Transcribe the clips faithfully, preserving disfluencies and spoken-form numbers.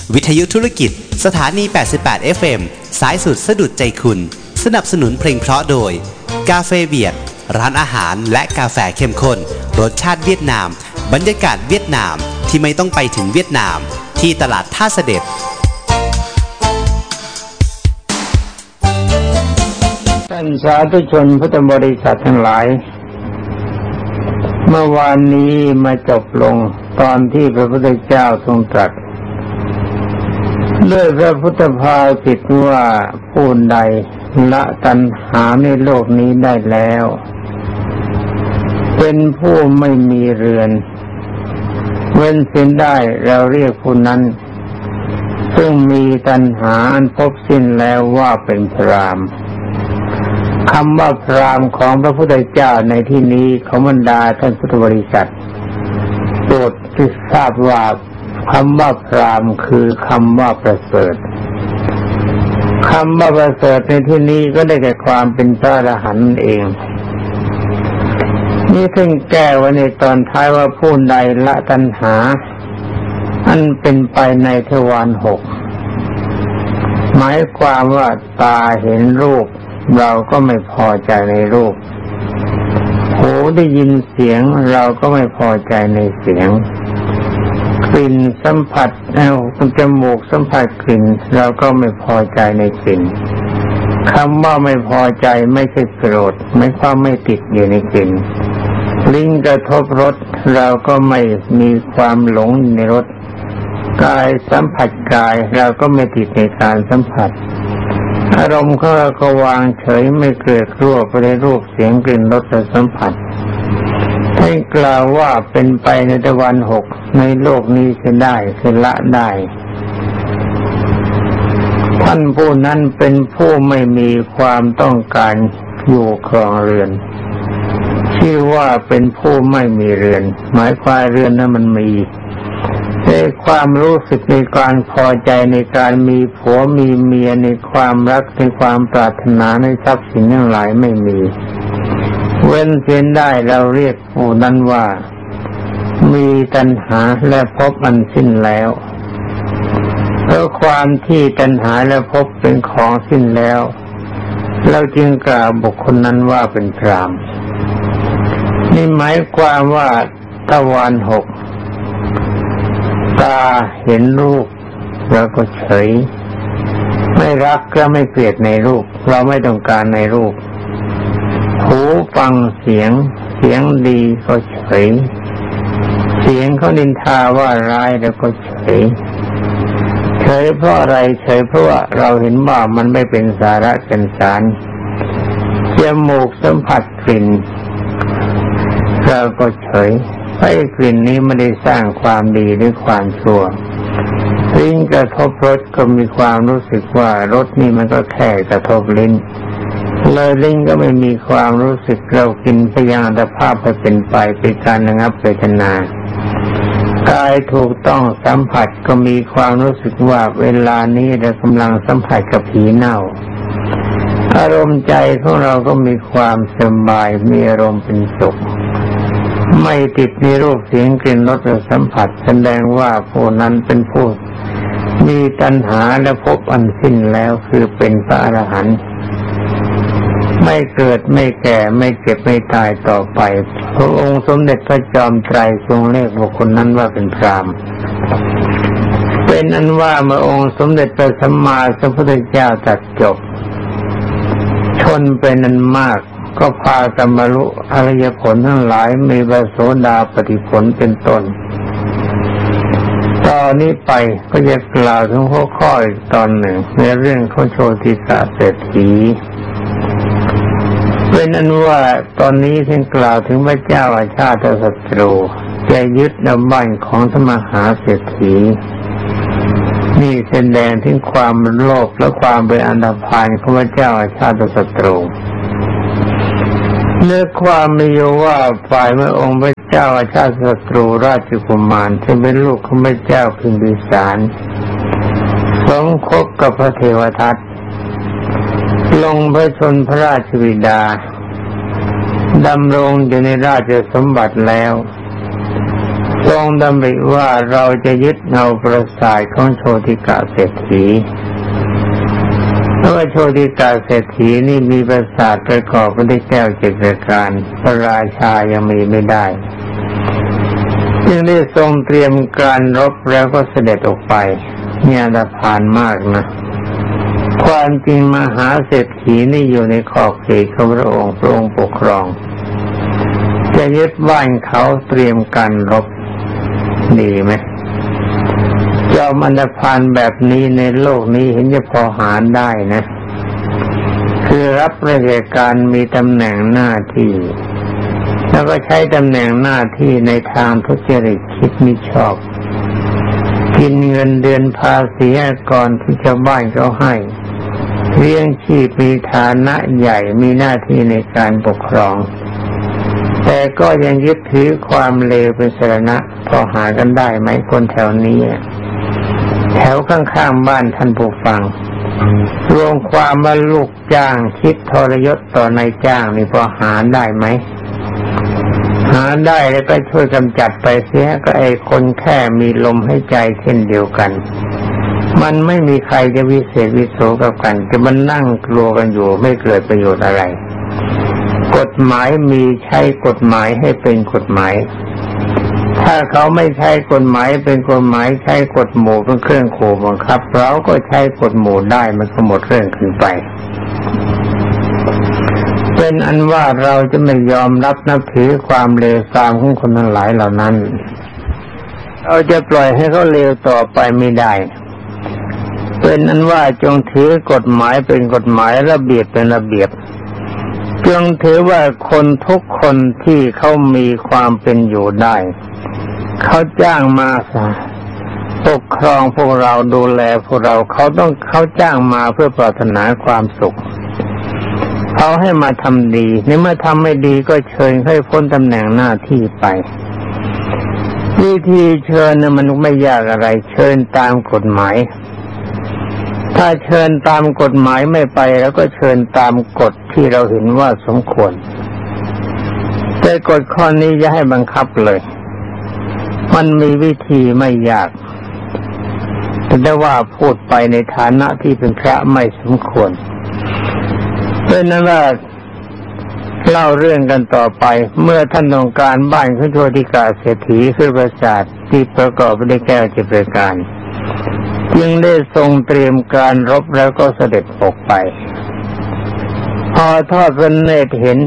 วิทยุธุรกิจสถานีแปดสิบแปด เอฟ เอ็ม สายสุดสะดุดใจคุณสนับสนุนเพลงเพราะโดยกาเฟเบียดร้านอาหารและกาแฟเข้มข้นรสชาติเวียดนามบรรยากาศเวียดนามที่ไม่ต้องไปถึงเวียดนามที่ตลาดท่าเสด็จท่านสาธุชนพุทธบริษัททั้งหลายเมื่อวานนี้มาจบลงตอนที่พระพุทธเจ้าทรงตรัสด้วยพระพุทธภาษิตว่าผู้ใดละตัณหาในโลกนี้ได้แล้วเป็นผู้ไม่มีเรือนเว้นเสียได้เราเรียกผู้นั้นซึ่งมีตัณหาอันพบสิ้นแล้วว่าเป็นพรามคำว่าพรามของพระพุทธเจ้าในที่นี้ของบรรดาท่านพุทธบริษัทโปรดทราบว่าคำว่าพรามคือคำว่าประเสริฐคำว่าประเสริฐในที่นี้ก็ได้แก่ความเป็นพระอรหันต์เองนี่ถึงแก้ไว้ในตอนท้ายว่าผู้ใดละตัณหาอันเป็นไปในทวารหกหมายความว่าตาเห็นรูปเราก็ไม่พอใจในรูปหูได้ยินเสียงเราก็ไม่พอใจในเสียงกลิ่นสัมผัสเอาจมูกสัมผัสกลิ่นเราก็ไม่พอใจในกลิ่นคำว่าไม่พอใจไม่ใช่โกรธไม่ความไม่ติดอยู่ในกลิ่นลิ้นกระทบรสเราก็ไม่มีความหลงในรสกายสัมผัสกายเราก็ไม่ติดในการสัมผัสอารมณ์ของเราก็วางเฉยไม่เกิดรั่วไปในรูปเสียงกลิ่นรสและสัมผัสให้กล่าวว่าเป็นไปในตะวันหกในโลกนี้จะได้คือละได้ท่านผู้นั้นเป็นผู้ไม่มีความต้องการอยู่ครองเรือนชื่อว่าเป็นผู้ไม่มีเรือนหมายความเรือนนั้นมันมีในความรู้สึกในการพอใจในการมีผัวมีเมียในความรักในความปรารถนาในทรัพย์สินทั้งหลายไม่มีเว้นเสียได้เราเรียกผู้นั้นว่ามีตัณหาและภพอันสิ้นแล้วเพราะความที่ตัณหาและภพเป็นของสิ้นแล้วเราจึงกล่าวบุคคลนั้นว่าเป็นพรามนี่หมายความว่าทวารหกตาเห็นรูปเราก็เฉยไม่รักก็ไม่เกลียดในรูปเราไม่ต้องการในรูปหูฟังเสียงเสียงดีก็เฉยเสียงเขานินทาว่าร้ายแล้วก็เฉยเฉยเพราะอะไรเฉยเพราะว่าเราเห็นว่ามันไม่เป็นสาระเป็นสารจมูกสัมผัสกลิ่นเราก็เฉยไอ้กลิ่นนี้ไม่ได้สร้างความดีหรือความชั่วลิ้นกระทบรสก็มีความรู้สึกว่ารสนี่มันก็แค่กระทบลิ้นเลยลิ้นก็ไม่มีความรู้สึกเรากินพยางอัตภาพไปเป็นไปเป็นการระงับเวทนากายถูกต้องสัมผัสก็มีความรู้สึกว่าเวลานี้เรากำลังสัมผัสกับผีเน่าอารมณ์ใจของเราก็มีความสบายมีอารมณ์เป็นสุขไม่ติดในรูปเสียงกลิ่นรสและสัมผัสแสดงว่าผู้นั้นเป็นผู้มีตัณหาและภพอันสิ้นแล้วคือเป็นพระอรหันต์ไม่เกิดไม่แก่ไม่เจ็บไม่ตายต่อไปพระองค์สมเด็จพระจอมไตรทรงเรียกบุคคลนั้นว่าเป็นพรามเป็นอันว่าเมื่อองค์สมเด็จพระสัมมาสัมพุทธเจ้าตรัสจบชนเป็นอันมากก็พากันบรรลุอริยผลทั้งหลายมีพระโสดาปัตติผลเป็นต้นตอนนี้ไปก็จะกล่าวถึงหัวข้ออีกตอนหนึ่งในเรื่องของโชติกะเศรษฐีเป็นอันว่าตอนนี้ท่านกล่าวถึงพระเจ้าอาชาติศัตรูจะยึดอำนาจของธรรมหาเศรษฐีนี่แสดงถึงความโลภและความเป็นอันธพาลของพระเจ้าอาชาติศัตรูเนื้อความมีอยู่ว่าฝ่ายเมื่อองค์พระเจ้าอาชาติศัตรูราชกุมารที่เป็นลูกของพระเจ้าพิมพิสารสมคบกับพระเทวทัตลงพระชนพระราชบิดาดำรงอยู่ในราชสมบัติแล้วทรงดำริว่าเราจะยึดเอาปราสาทของโชติกะเศรษฐีเพราะว่าโชติกะเศรษฐีนี่มีปราสาทประกอบไปด้วยแก้วเจ็ดประการพระราชายังมีไม่ได้จึงได้ทรงเตรียมการรบแล้วก็เสด็จออกไปเนี่ยอันตรพานมากนะความจริงมหาเศรษฐีนี่อยู่ในขอบเขตของพระองค์พระองค์ปกครองจะยึดบ้านเขาเตรียมการรบดีไหมจอมอันธพาลแบบนี้ในโลกนี้เห็นจะพอหาได้นะคือรับราชการมีตำแหน่งหน้าที่แล้วก็ใช้ตำแหน่งหน้าที่ในทางทุจริตคิดมิชอบกินเงินเดือนภาษีก่อนที่ชาวบ้านเขาให้เลี้ยงชีพมีฐานะใหญ่มีหน้าที่ในการปกครองแต่ก็ยังยึดถือความเลวเป็นสรณะพอหากันได้ไหมคนแถวนี้แถวข้างๆบ้านท่านผู้ฟังรวมความว่าลูกจ้างคิดทรยศต่อนายจ้างนี่พอหาได้ไหมหาได้แล้วก็ช่วยกำจัดไปเสียก็ไอ้คนแค่มีลมให้ใจเช่นเดียวกันมันไม่มีใครจะวิเศษวิโสกับกันจะมันนั่งกลัวกันอยู่ไม่เกิดประโยชน์อะไรกฎหมายมีใช้กฎหมายให้เป็นกฎหมายถ้าเขาไม่ใช้กฎหมายเป็นกฎหมายใช้กฎหมู่เป็นเครื่องขู่บังคับเราก็ใช้กฎหมู่ได้มันก็หมดเรื่องขึ้นไปเป็นอันว่าเราจะไม่ยอมรับนับถือความเลวทรามของคนทั้งหลายเหล่านั้นเราจะปล่อยให้เขาเลวต่อไปไม่ได้เป็นอันว่าจงถือกฎหมายเป็นกฎหมายระเบียบเป็นระเบียบจงถือว่าคนทุกคนที่เขามีความเป็นอยู่ได้เขาจ้างมาปกครองพวกเราดูแลพวกเราเขาต้องเขาจ้างมาเพื่อปรารถนาความสุขเขาให้มาทำดีในเมื่อทำไม่ดีก็เชิญให้พ้นตำแหน่งหน้าที่ไปวิธีเชิญเนี่ยมันไม่ยากอะไรเชิญตามกฎหมายถ้าเชิญตามกฎหมายไม่ไปแล้วก็เชิญตามกฎที่เราเห็นว่าสมควรแต่กฎข้อนี้จะให้บังคับเลยมันมีวิธีไม่ยากแต่ว่าพูดไปในฐานะที่เป็นพระไม่สมควรเป็นนั้นว่าเล่าเรื่องกันต่อไปเมื่อท่านต้องการบ้านของโชติกะเศรษฐีคือปราสาทที่ประกอบไปด้วยแก้วเจ็ดประการจึงได้ทรงเตรียมการรบแล้วก็เสด็จออกไปพอทอดพระเนตรเห็น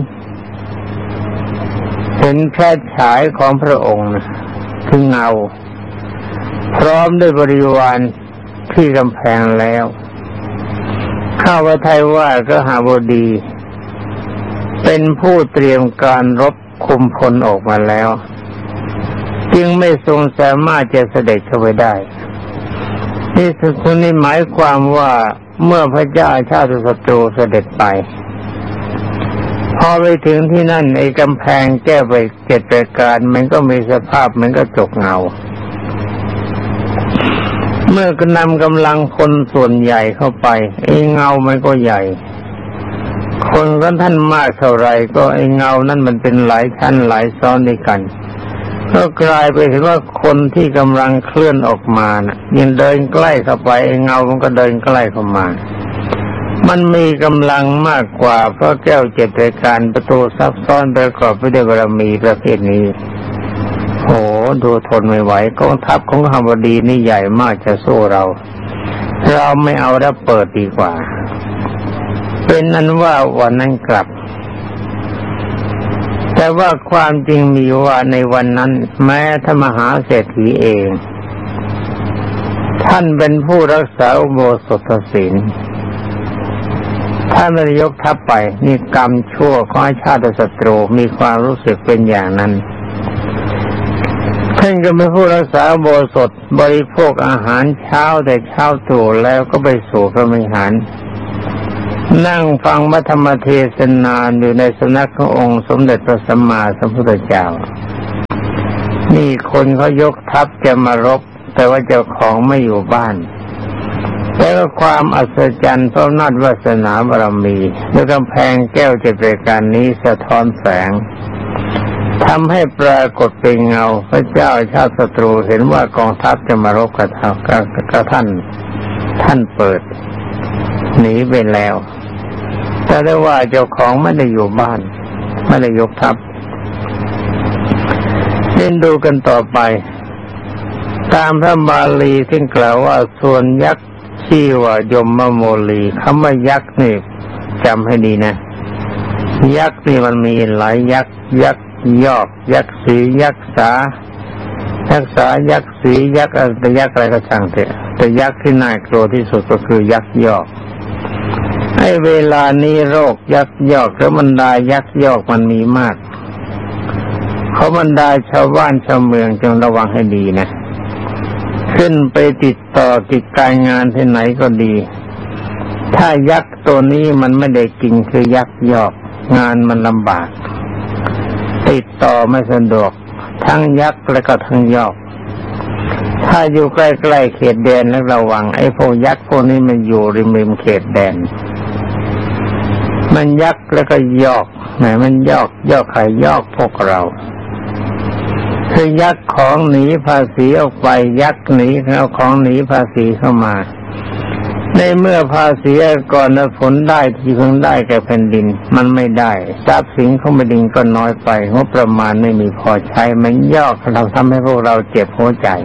เห็นแพร่ฉายของพระองค์คือเงาพร้อมด้วยบริวารที่กำแพงแล้วข้าพเจ้าว่าก็หาบดีเป็นผู้เตรียมการรบคุมพลออกมาแล้วจึงไม่ทรงสามารถจะเสด็จเข้าไปได้นี่สุดนี้หมายความว่าเมื่อพระเจ้าชาติศัตรูเสด็จไปพอไปถึงที่นั่นไอ้กำแพงแก้วไปเจ็ดประการมันก็มีสภาพเหมือนกระจกเงาเมื่อนำกำลังคนส่วนใหญ่เข้าไปไอ้เงามันก็ใหญ่คนก็ท่านมากเท่าไรก็ไอ้เงานั้นมันเป็นหลายชั้นหลายซ้อนด้วยกันก็กลายไปเห็นว่าคนที่กำลังเคลื่อนออกมาน่ะยิ่งเดินใกล้เข้าไปไอ้เงามันก็เดินใกล้เข้ามามันมีกำลังมากกว่าเพราะแก้วเจ็ดประการประตูซับซ้อนประกอบไปด้วยบารมีประเภทนี้โอ้ดูทนไม่ไหวกองทัพของขบดีนี่ใหญ่มากจะสู้เราเราไม่เอาแล้วเปิดดีกว่าเป็นนั้นว่าวันนั้นกลับแต่ว่าความจริงมีว่าในวันนั้นแม้ท่านมหาเศรษฐีเองท่านเป็นผู้รักษาอุโบสถศีลท่านไม่ได้ยกทัพไปนี่กรรมชั่วของชาติศัตรูมีความรู้สึกเป็นอย่างนั้นท่านก็เป็นผู้รักษาอุโบสถบริโภคอาหารเช้าแต่เช้าตรู่แล้วก็ไปสู่พระวิหารนั่งฟังพระธรรมเทศนาอยู่ในสำนักขององค์สมเด็จพระสัมมาสัมพุทธเจ้านี่คนเขายกทัพจะมารบแต่ว่าเจ้าของไม่อยู่บ้านแต่ก็ความอัศจรรย์เพราะอำนาจวาสนาบารมีด้วยกำแพงแก้วเจ็ดประการนี้สะท้อนแสงทำให้ปรากฏเป็นเงาพระเจ้าชาติศัตรูเห็นว่ากองทัพจะมารบกับกับท่านท่านเปิดหนีไปแล้วแต่ได้ว่าเจ้าของไม่ได้อยู่บ้านไม่ได้ยกทัพเล่นดูกันต่อไปตามพระบาลีที่กล่าวว่าส่วนยักษ์ชื่อว่ายมโมลีคำว่ายักษ์นี่จำให้ดีนะยักษ์นี่มันมีหลายยักษ์ยักษ์ยอกยักษ์สียักษ์สายักษ์สายักษ์สียักษ์อะไรยักษ์อะไรก็ช่างเถอะแต่ยักษ์ที่น่ากลัวที่สุดก็คือยักษ์ยอกไอ้เวลานี้โรคยักษ์ยอกและบรรดายักษ์ยอกมันมีมากเขาบรรดาชาวบ้านชาวเมืองจงระวังให้ดีนะขึ้นไปติดต่อติดการงานที่ไหนก็ดีถ้ายักษ์ตัวนี้มันไม่ได้กินคือยักษ์ยอกงานมันลำบากติดต่อไม่สะดวกทั้งยักษ์และก็ทั้งยอกถ้าอยู่ใกล้ๆเขตแดนแล้วระวังไอ้พวกยักษ์พวกนี้มันอยู่ริมริมเขตแดนมันยักษ์แล้วก็ยอกไหนมันยอกยอกใครยอกพวกเราคือยักษ์ของหนีภาษีออกไปยักษ์หนีเอาของหนีภาษีเข้ามาในเมื่อภาษีก่อนผลได้ที่เพิ่งได้แก่แผ่นดินมันไม่ได้ทรัพย์สินของแผ่นดินก็น้อยไปงบประมาณไม่มีพอใช้มันยอกเราทำให้พวกเราเจ็บหัวใจ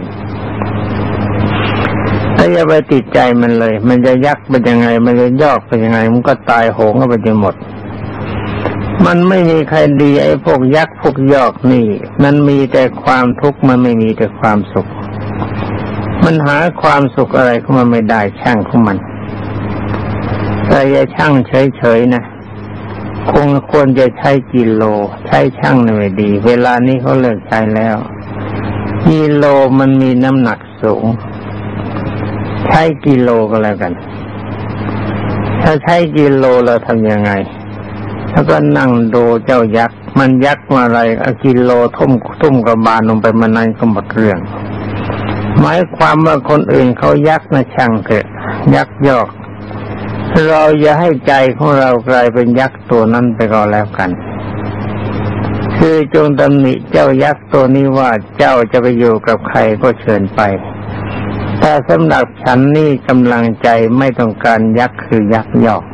ถ้าอย่าไปติดใจมันเลยมันจะยักเป็นยังไงมันจะยอกเป็นยังไงมันก็ตายโหงกันไปจนหมดมันไม่มีใครดีไอ้พวกยักษ์พวกยอกนี่มันมีแต่ความทุกข์มันไม่มีแต่ความสุขมันหาความสุขอะไรของมันไม่ได้ช่างของมันแต่อย่าช่างเฉยๆนะคงควรจะใช้กิโลใช้ช่างไม่ดีเวลานี้เขาเลิกใช้แล้วกิโลมันมีน้ำหนักสูงใช้กิโลก็แล้วกันถ้าใช้กิโลเราทำยังไงแล้วก็นั่งดูเจ้ายักษ์มันยักษ์มาอะไรเอากิโลทุ่มทุ่มกระบาลลงไปมันนั่นก็หมดเรื่องหมายความว่าคนอื่นเขายักษ์นะช่างเถอะยักษ์ยอกเราอย่าให้ใจของเรากลายเป็นยักษ์ตัวนั้นไปก็แล้วกันคือจงตำหนิเจ้ายักษ์ตัวนี้ว่าเจ้าจะไปอยู่กับใครก็เชิญไปแต่สำหรับฉันนี่กำลังใจไม่ต้องการยักษ์คือยักษ์ยอก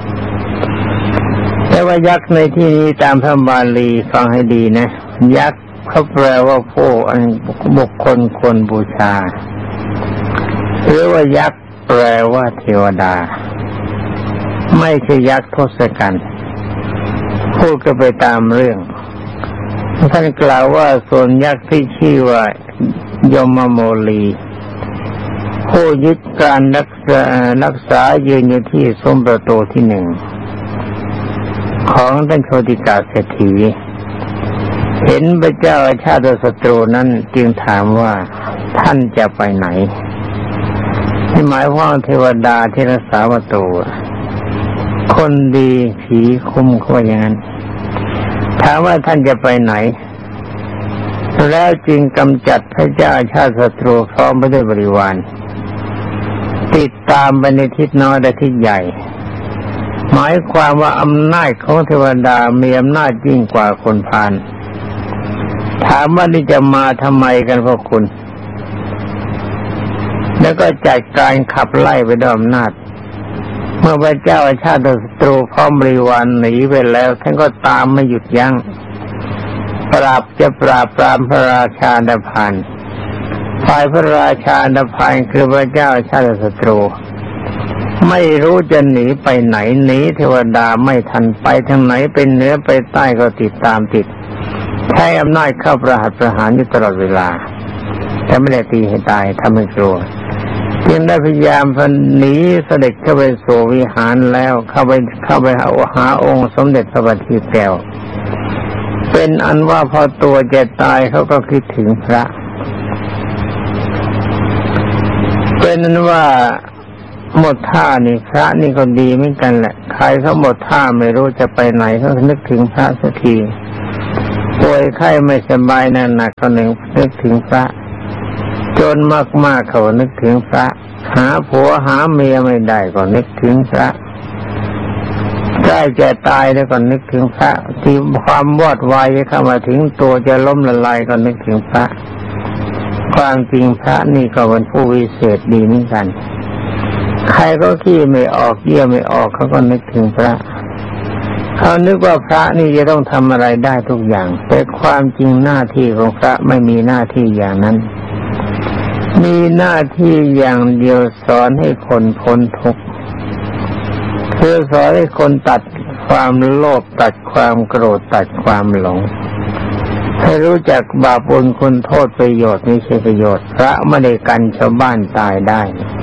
แต่ว่ายักษ์ในที่นี้ตามพระบาลีฟังให้ดีนะยักษ์เขาแปลว่าผู้อันบุคคลควรบูชาหรือว่ายักษ์แปลว่าเทวดาไม่ใช่ยักษ์ทศกัณฐ์พูดก็ไปตามเรื่องท่านกล่าวว่าส่วนยักษ์ที่ชื่อว่ายมโมลีผู้ยึดการรักษารักษายืนอยู่ที่ซุ้มประตูที่หนึ่งของท่านโชติกาเศรษฐีเห็นพระเจ้าอาชาติศัตรูนั้นจึงถามว่าท่านจะไปไหนที่หมายว่าเทวดาที่รักษาประตูคนดีผีคุ้มเขาว่าอย่างนั้นถามว่าท่านจะไปไหนแล้วจึงกำจัดพระเจ้าอาชาติศัตรูพร้อมไปด้วยบริวารติดตามไปในทิศน้อยและทิศใหญ่หมายความว่าอำนาจของเทวดามีอำนาจยิ่งกว่าคนพาลถามว่านี่จะมาทำไมกันพวกคุณแล้วก็จัดการขับไล่ไปด้วยอำนาจเมื่อพระเจ้าอาชาติศัตรูพร้อมบริวารหนีไปแล้วท่านก็ตามไม่หยุดยั้งปราบจะปราบปรามพระราชาดาพานฝ่ายพระราชาดาพานคือพระเจ้าอาชาติศัตรูไม่รู้จะหนีไปไหนหนีเทวดาไม่ทันไปทางไหนเป็นเหนือไปใต้ก็ติดตามติดใช้อำนาจเข้าประหัตประหารอยู่ตลอดเวลาแต่ไม่ได้ตีให้ตายทำให้กลัวจึงได้พยายามหนีเสด็จเข้าไปสู่วิหารแล้วเข้าไปเข้าไปหาหาองค์สมเด็จพระบัณฑิตแก้วเป็นอันว่าพอตัวจะตายเขาก็คิดถึงพระเป็นนั้นว่าหมดท่านี่พระนี่ก็ดีเหมือนกันแหละใครเขาหมดท่าไม่รู้จะไปไหนเขานึกถึงพระสักทีป่วยไข้ไม่สบายหนักๆเขาหนึ่งนึกถึงพระจนมากๆเขานึกถึงพระหาผัวหาเมียไม่ได้ก็นึกถึงพระใกล้จะตายแล้วก็นึกถึงพระที่ความวอดวายจะเข้ามาถึงตัวจะล้มละลายก็นึกถึงพระความจริงพระนี่ก็เป็นผู้วิเศษดีเหมือนกันใครก็ขี้ไม่ออกเยี่ยไม่ออกเขาก็นึกถึงพระเขานึกว่าพระนี่จะต้องทำอะไรได้ทุกอย่างแต่ความจริงหน้าที่ของพระไม่มีหน้าที่อย่างนั้นมีหน้าที่อย่างเดียวสอนให้คนพ้นทุกข์คือสอนให้คนตัดความโลภตัดความโกรธตัดความหลงให้รู้จักบาปบุญคุณโทษประโยชน์ไม่ใช่ประโยชน์พระไม่ได้กันชาวบ้านตายได้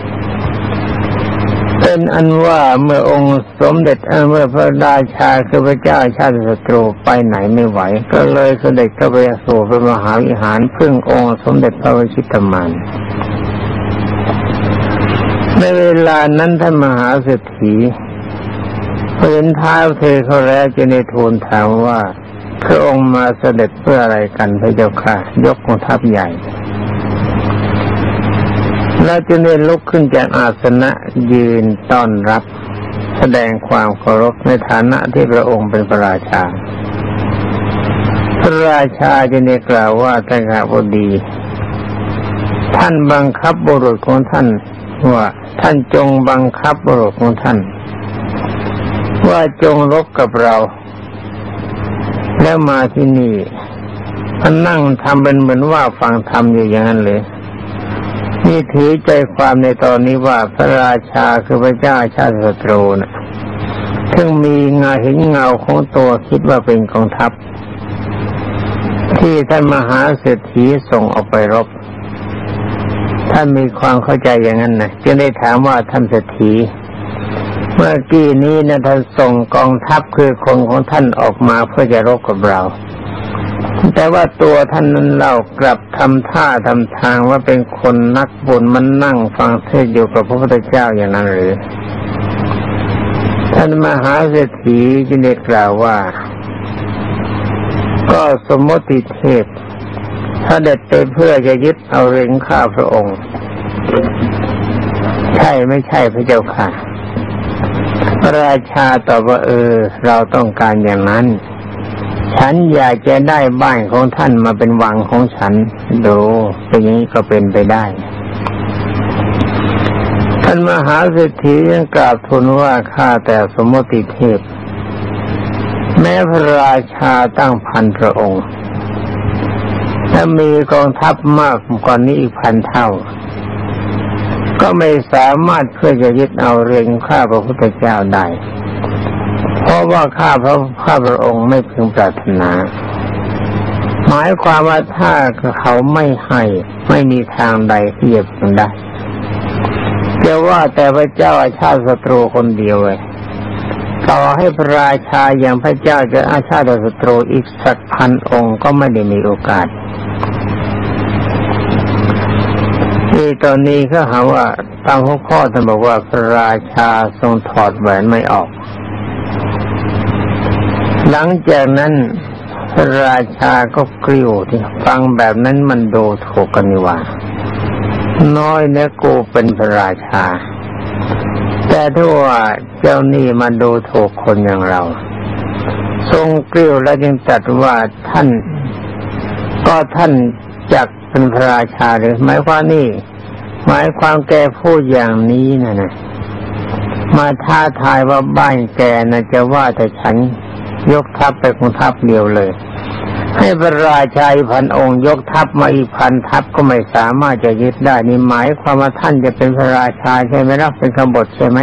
เป็นอันว่าเมื่อองค์สมเด็จเมื่อพระราชาคือพระเจ้าชาติศัตรูไปไหนไม่ไหวก็เลยเสด็จเข้าไปสู่พระมหาวิหารพึ่งองค์สมเด็จพระวชิรมารในเวลานั้นท่านมหาเศรษฐีเห็นท้าวเทเขาแล้วจึงได้ทูลถามว่าพระองค์มาเสด็จเพื่ออะไรกันพระเจ้าค่ะยกกองทัพใหญ่แล้วจึงได้ลุกขึ้นจากอาสนะยืนต้อนรับแสดงความเคารพในฐานะที่พระองค์เป็นพระราชาพระราชาจึงได้กล่าวว่าท่านข้าพดีท่านบังคับบุรุษของท่านว่าท่านจงบังคับบุรุษของท่านว่าจงรบกับเราแล้วมาที่นี่ท่านนั่งทำเป็นเหมือนว่าฟังธรรมอยู่อย่างนั้นเลยนี่ถือใจความในตอนนี้ว่าพระราชาคือพระเจ้าชาติศัตรูนะถึงมีเงาเห็นเงาของตัวคิดว่าเป็นกองทัพที่ท่านมหาเศรษฐีส่งออกไปรบท่านมีความเข้าใจอย่างนั้นนะจึงได้ถามว่าท่านเศรษฐีเมื่อกี้นี้นะท่านส่งกองทัพคือคนของท่านออกมาเพื่อจะรบกับเราแต่ว่าตัวท่านนั้นเรากลับทำท่าทำทางว่าเป็นคนนักบุญมันนั่งฟังเทศน์อยู่กับพระพุทธเจ้าอย่างนั้นหรือท่านมหาเศรษฐีจึงได้กล่าวว่าก็สมมติเทพถ้าเด็ดไปเพื่อจะยึดเอาเรงข้าพระองค์ใช่ไม่ใช่พระเจ้าค่ะพระราชาตอบว่าเออเราต้องการอย่างนั้นฉันอยากจะได้บ้านของท่านมาเป็นวังของฉันดูเป็นอย่างนี้ก็เป็นไปได้ท่านมหาเศรษฐียังกราบทูลว่าข้าแต่สมมติเทพแม้พระราชาตั้งพันพระองค์ถ้ามีกองทัพมากกว่านี้อีกพันเท่าก็ไม่สามารถเพื่อจะยึดเอาเรือนข้าพระพุทธเจ้าได้เพราะว่าข้าพระข้าพระองค์ไม่พึงปรารถนาหมายความว่าถ้าเขาไม่ให้ไม่มีทางใดที่จะพึงได้จะว่าแต่พระเจ้าอาชาติศัตรูคนเดียวเลยต่อให้พระราชาอย่างพระเจ้าจะอาชาติศัตรูอีกสักพันองค์ก็ไม่ได้มีโอกาสที่ตอนนี้เขาหาว่าตามหัวข้อท่านบอกว่าพระราชาทรงถอดแหวนไม่ออกหลังจากนั้นพระราชาก็กริ้วที่ฟังแบบนั้นมันดูถูกกันนี่ว่าน้อยนะกูเป็นพระราชาแต่ถ้าว่าเจ้านี่มาดูถูกคนอย่างเราทรงกริ้วแล้วจึงตรัสว่าท่านก็ท่านจักเป็นพระราชาหรือหมายความนี่หมายความแกพูดอย่างนี้นะนะมาท้าทายว่าบ้านแกนะจะว่าแต่ฉันยกทัพไปกองทัพเดียวเลยให้พระราชาพันองค์ยกทัพมาอีกพันทัพก็ไม่สามารถจะยึดได้นี่หมายความว่าท่านจะเป็นพระราชาใช่ไหมล่ะเป็นคำบทใช่ไหม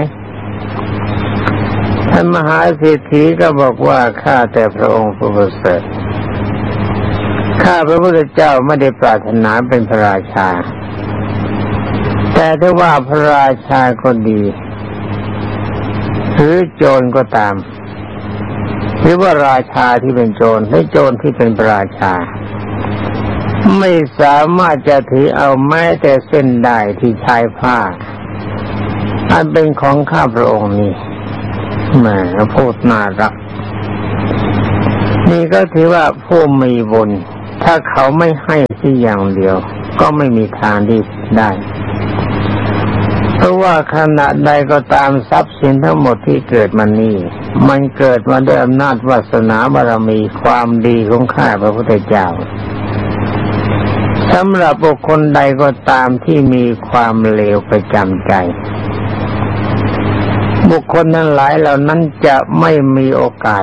ท่านมหาเศรษฐีก็บอกว่าข้าแต่พระองค์ผู้ประเสริฐข้าพระพุทธเจ้าไม่ได้ปรารถนาเป็นพระราชาแต่ถ้าว่าพระราชาก็ดีหรือโจรก็ตามหรือว่าราชาที่เป็นโจรหรือโจรที่เป็นพระราชาไม่สามารถจะถือเอาแม้แต่เส้นได้ที่ชายผ้าอันเป็นของข้าพระองค์นี่แหมพูดน่ารักนี่ก็ถือว่าผู้มีบุญถ้าเขาไม่ให้ที่อย่างเดียวก็ไม่มีทางที่ได้เพราะว่าว่าขณะใดก็ตามทรัพย์สินทั้งหมดที่เกิดมานี้มันเกิดมาด้วยอำนาจวาสนาบารมีความดีของข้าพระพุทธเจ้าสำหรับบุคคลใดก็ตามที่มีความเลวประจำใจบุคคลนั้นหลายเหล่านั้นจะไม่มีโอกาส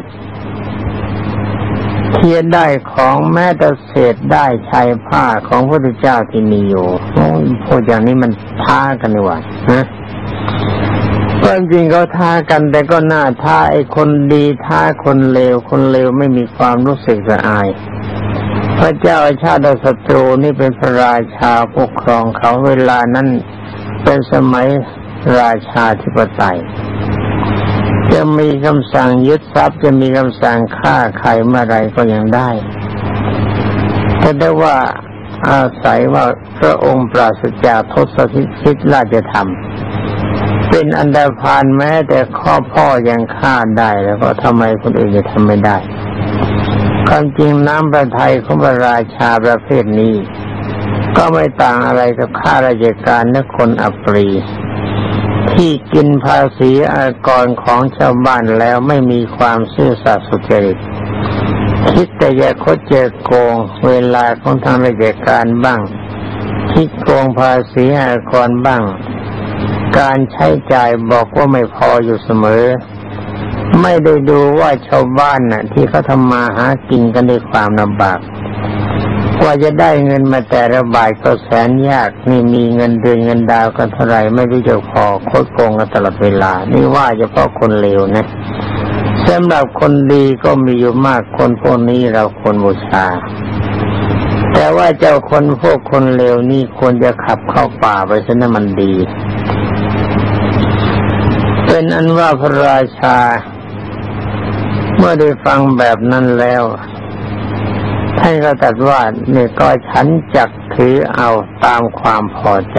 ที่จะได้ของแม้แต่เศษได้ชายผ้าของพระพุทธเจ้าที่มีอยู่โอ้ยพูดอย่างนี้มันท้ากันนี่หว่าฮะความจริงเขาท้ากันแต่ก็น่าท้าไอ้คนดีท้าคนเลวคนเลวไม่มีความรู้สึกละอายพระเจ้าชาติศัตรูนี่เป็นพระราชาปกครองเขาเวลานั้นเป็นสมัยราชาธิปไตยจะมีคำสั่งยึดทรัพย์จะมีคำสั่งฆ่าใครเมื่อไรก็ยังได้แต่ได้ว่าอาศัยว่าพระองค์ปราศจากทศพิธราชธรรมเป็นอันดาพานแม้แต่ข้อพ่อยังฆ่าได้แล้วก็ทำไมคนอื่นจะทำไม่ได้ความจริงน้ำพระทัยของพระราชาประเภทนี้ก็ไม่ต่างอะไรกับข้าราชการและคนอัปรีที่กินภาษีอากรของชาวบ้านแล้วไม่มีความซื่อสัตย์สุจริตคิดแต่จะคดเจโกงเวลาของทางราชการบ้างคิดโกงภาษีอากรบ้างการใช้จ่ายบอกว่าไม่พออยู่เสมอไม่ได้ดูว่าชาวบ้านน่ะที่เขาทำมาหากินกันด้วยความลำบากกว่าจะได้เงินมาแต่ละบาทก็แสนยากนี่มีเงินเดือนเงินดาวกันเท่าไหร่ไม่รู้จะพอคดโกงกันตลอดเวลานี่ว่าเฉพาะคนเลวนะสำหรับคนดีก็มีอยู่มากคนพวกนี้เราควรบูชาแต่ว่าเจ้าคนพวกคนเลวนี่ควรจะขับเข้าป่าไปซะนะมันดีเป็นอันว่าพระราชาเมื่อได้ฟังแบบนั้นแล้วท่านก็ตรัสว่าเนี่ยก็ฉันจักถือเอาตามความพอใจ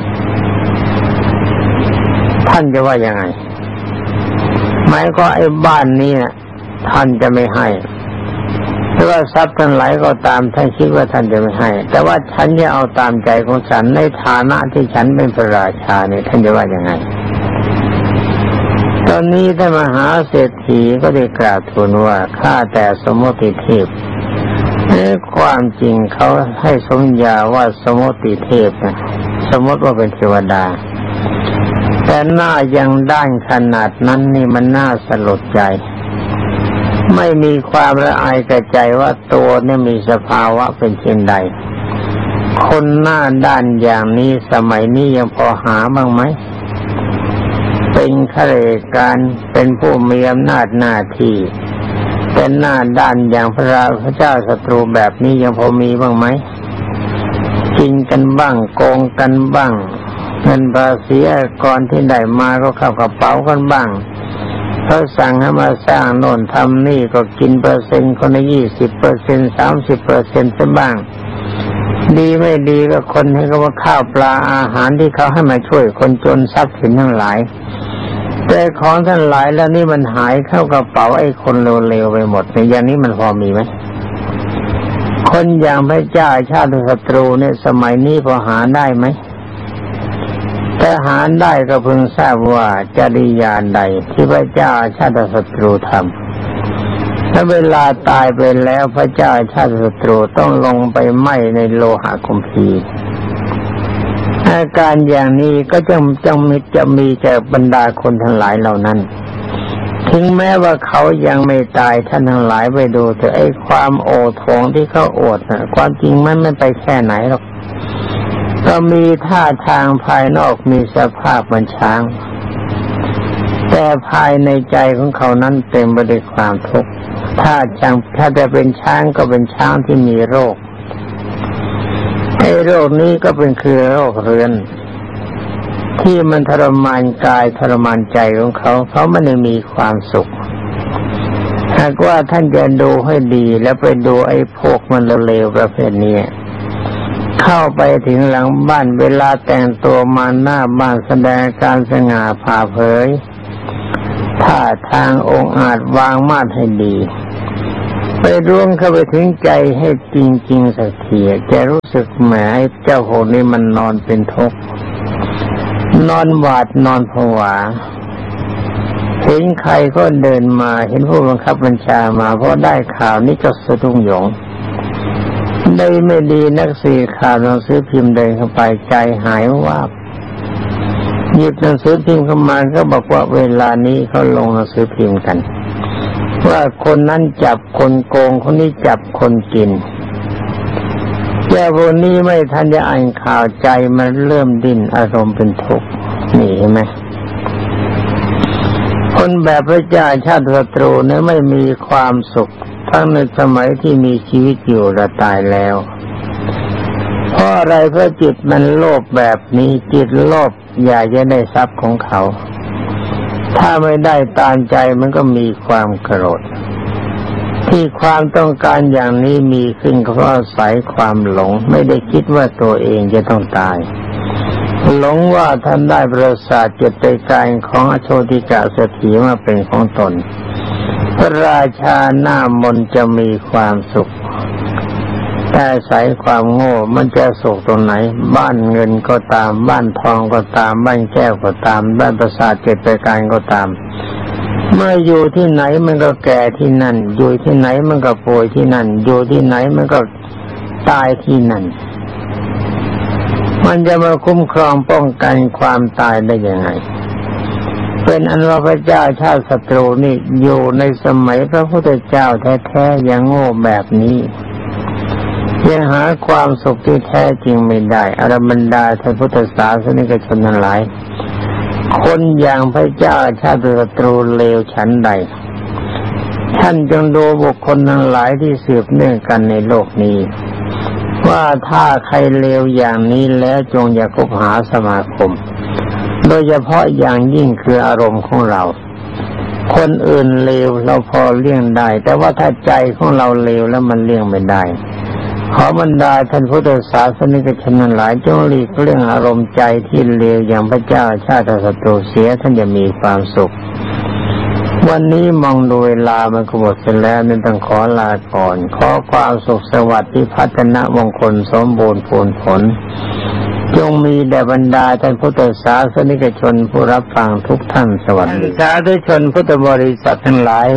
ท่านจะว่ายังไงหมายก็ไอ้บ้านนี้นะท่านจะไม่ให้หรือว่าทรัพย์ทั้งหลายก็ตามท่านคิดว่าท่านจะไม่ให้แต่ว่าฉันจะเอาตามใจของฉันในฐานะที่ฉันเป็นพระราชาเนี่ยท่านจะว่ายังไงตอนนี้ท่านมหาเศรษฐีก็ได้กราบทูลว่าข้าแต่สมมติเทพในความจริงเขาให้สมญาว่าสมมติเทพนะสมมติว่าเป็นเทวดาแต่หน้ายังด้านขนาดนั้นนี่มันน่าสลดใจไม่มีความละอายกระใจว่าตัวเนี่ยมีสภาวะเป็นเช่นใดคนหน้าด้านอย่างนี้สมัยนี้ยังพอหาบ้างไหมเป็นข้าราชการเป็นผู้มีอำนาจหน้าที่เป็นหน้าด้านอย่างพระราพระเจ้าศัตรูแบบนี้ยังพอมีบ้างไหมกินกันบ้างโกงกันบ้างเงินภาษีอากรที่ได้มาก็เข้ากระเป๋ากันบ้างเขาสั่งให้มาสร้างโน่นทำนี่ก็กินเปอร์เซ็นต์คนละยี่สิบเปอร์เซ็นต์สามสิบเปอร์เซ็นต์ซะบ้างดีไม่ดีก็คนให้เขาว่าข้าวปลาอาหารที่เขาให้มาช่วยคนจนทรัพย์สินทั้งหลายแต่ของท่านหลายแล้วนี่มันหายเข้ากระเป๋าไอ้คนเลวๆไปหมดในอย่างนี้มันพอมีไหมคนอย่างพระเจ้าชาติศัตรูเนี่ยสมัยนี้พอหาได้ไหมแต่หาได้ก็เพิ่งทราบว่าจริยาใดที่พระเจ้าชาติศัตรูทำถ้าเวลาตายไปแล้วพระเจ้าชาติศัตรูต้องลงไปไหม้ในโลหะคัมภีร์อาการอย่างนี้ก็จะจะมีจะมีจากบรรดาคนทั้งหลายเหล่านั้นถึงแม้ว่าเขายังไม่ตายท่านทั้งหลายไปดูแต่ไอ้ความโอดโถงที่เขาโอดนะความจริงมันไม่ไปแค่ไหนหรอกก็มีท่าทางภายนอกมีสภาพเหมือนช้างแต่ภายในใจของเขานั้นเต็มไปด้วยความทุกข์ถ้าจังถ้าจะเป็นช้างก็เป็นช้างที่มีโรคไอ้โรคนี้ก็เป็นคือโรคเรื้อนที่มันทรมานกายทรมานใจของเขาเขาไม่ได้มีความสุขหากว่าท่านจะดูให้ดีแล้วไปดูไอ้พวกมันเลวๆประเภทนี้เข้าไปถึงหลังบ้านเวลาแต่งตัวมาหน้าบ้านแสดงการสง่าผ่าเผยท่าทางองค์อาจวางมาดให้ดีไปร่วงเข้าไปถึงใจให้จริงๆสักทีจะรู้สึกแหมเจ้าโหนี่มันนอนเป็นทุกข์นอนหวาดนอนผวาเห็นใครก็เดินมาเห็นผู้บังคับบัญชามาเพราะได้ข่าวนี้ก็สะดุ้งหยงได้ไม่ดีนักสื่อข่าวหนังสือพิมพ์เดินเข้าไปใจหายวาบหยิบหนังสือพิมพ์เข้ามาก็บอกว่าเวลานี้เขาลงหนังสือพิมพ์กันว่าคนนั้นจับคนโกงคนนี้จับคนกินแก่วันนี้ไม่ทันจะอ่านข่าวใจมันเริ่มดิ้นอารมณ์เป็นทุกข์นี่เห็นไหมคนแบบพระเจ้าชาติศัตรูเนี่ยไม่มีความสุขทั้งในสมัยที่มีชีวิตอยู่และตายแล้วเพราะอะไรเพราะจิตมันโลภแบบนี้จิตโลภอยากจะได้ทรัพย์ของเขาถ้าไม่ได้ตามใจมันก็มีความโกรธที่ความต้องการอย่างนี้มีขึ้นก็เพราะอาศัยความหลงไม่ได้คิดว่าตัวเองจะต้องตายหลงว่าท่านได้ประสาทเจตใจกายของอโชติกะเศรษฐีมาเป็นของตนพระราชาหน้ามนจะมีความสุขแต่อาศัยความโง่มันจะสุขตรงไหนบ้านเงินก็ตามบ้านทองก็ตามบ้านแก้วก็ตามบ้านประสาทเจตใจกายก็ตามเมื่ออยู่ที่ไหนมันก็แก่ที่นั่นอยู่ที่ไหนมันก็ป่วยที่นั่นอยู่ที่ไหนมันก็ตายที่นั่นมันจะมาคุ้มครองป้องกันความตายได้ยังไงเป็นอันว่าพระเจ้าชาติศัตรูนี่อยู่ในสมัยพระพุทธเจ้าแท้ๆยังโง่แบบนี้ยังหาความสุขที่แท้จริงไม่ได้อรบรรดาท่านพุทธศาสนิกชนทั้งหลายคนอย่างพระเจ้าชาติศัตรูเลวชั้นใดท่านจงดูบุคคลทั้งหลายที่สืบเนื่องกันในโลกนี้ว่าถ้าใครเลวอย่างนี้แล้วจงอย่าคบหาสมาคมโดยเฉพาะอย่างยิ่งคืออารมณ์ของเราคนอื่นเลวเราพอเลี่ยงได้แต่ว่าถ้าใจของเราเลวแล้วมันเลี่ยงไม่ได้ขอบรรดาท่านพุทธศาสนิกชนทั้งหลายจงหลีกเลี่ยงอารมณ์ใจที่เลวอย่างพระเจ้าชาติศัตรูเสียท่านจะมีความสุขวันนี้มองดูเวลามันก็หมดเสียแล้วnênต้องขอลาก่อนขอความสุขสวัสดิ์ที่พัฒนามงคลสมบูรณ์ผลผลจงมีแด่บรรดาท่านพุทธศาสนิกชนผู้รับฟังทุกท่านสวัสดีสาธุชนพุทธบริษัททั้งหลาย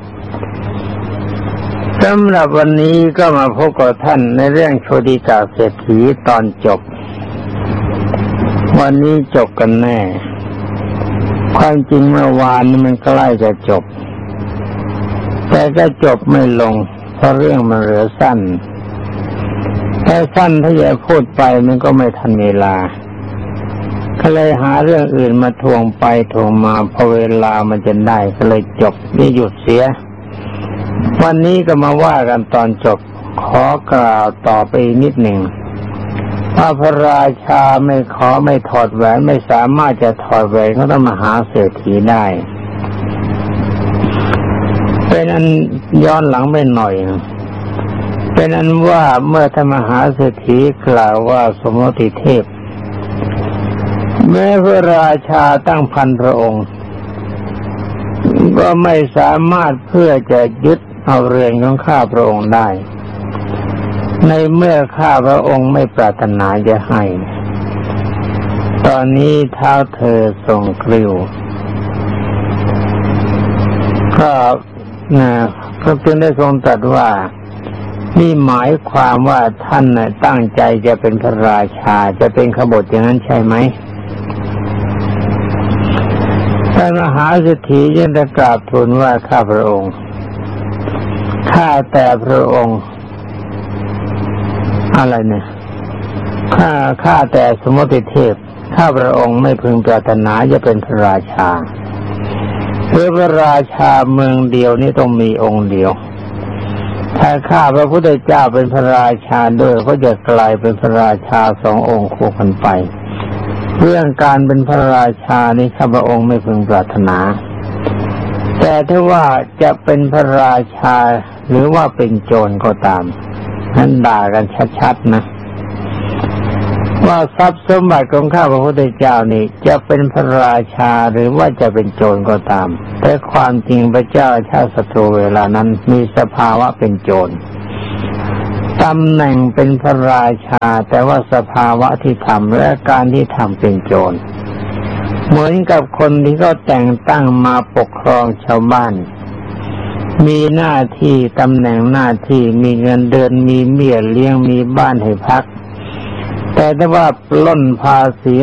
สำหรับวันนี้ก็มาพบกับท่านในเรื่องโชติกาเศรษฐีตอนจบวันนี้จบกันแน่ความจริงเมื่อวานนี้มันใกล้จะจบแต่ก็จบไม่ลงเพราะเรื่องมันเหลือสั้นแต่สั้นถ้าจะพูดไปมันก็ไม่ทันเวลาก็เลยหาเรื่องอื่นมาทวงไปทวงมาพอเวลามันจะได้ก็เลยจบนี่หยุดเสียวันนี้ก็มาว่ากันตอนจบขอกล่าวต่อไปนิดหนึ่งว่าพระราชาไม่ขอไม่ถอดแหวนไม่สามารถจะถอดแหวนของมหาเศรษฐีได้เป็นอันย้อนหลังไปหน่อยเป็นอันว่าเมื่อธรรมหาเศรษฐีกล่าวว่าสมมติเทพแม้พระราชาตั้งพันพระองค์ก็ไม่สามารถเพื่อจะยึดเอาเรือนของข้าพระองค์ได้ในเมื่อข้าพระองค์ไม่ปรารถนาจะให้ตอนนี้เท้าเธอทรงกลิ้วก็นะก็จึงได้ทรงตรัสว่านี่หมายความว่าท่านน่ะตั้งใจจะเป็นพระราชาจะเป็นขบฏอย่างนั้นใช่ไหมท่านมหาเศรษฐียังได้กราบทูลว่าข้าพระองค์ข้าแต่พระองค์อะไรเนี่ยข้าข้าแต่สมมติเทพข้าพระองค์ไม่พึงปรารถนาจะเป็นพระราชาเพราะพระราชาเมืองเดียวนี่ต้องมีองค์เดียวถ้าข้าพระพุทธเจ้าเป็นพระราชาด้วยก็จะกลายเป็นพระราชาสององค์คู่กันไปเรื่องการเป็นพระราชานี้ข้าพระองค์ไม่พึงปรารถนาแต่ถ้าว่าจะเป็นพระราชาหรือว่าเป็นโจรก็ตามนั้นด่ากันชัดๆนะว่าทรัพย์สมบัติของข้าพระพุทธเจ้านี่จะเป็นพระราชาหรือว่าจะเป็นโจรก็ตามแต่ความจริงพระเจ้าชาติศัตรูเวลานั้นมีสภาวะเป็นโจรตำแหน่งเป็นพระราชาแต่ว่าสภาวะที่ทำและการที่ทำเป็นโจรเหมือนกับคนที่เขาแต่งตั้งมาปกครองชาวบ้านมีหน้าที่ตำแหน่งหน้าที่มีเงินเดือนมีเบี้ยเลี้ยงมีบ้านให้พักแต่ถ้าว่าปล้นภาษี